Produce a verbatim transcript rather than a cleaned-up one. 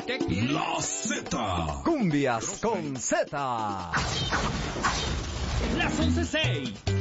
¿Qué quieres? La Z. Cumbias con Z. Las once seis.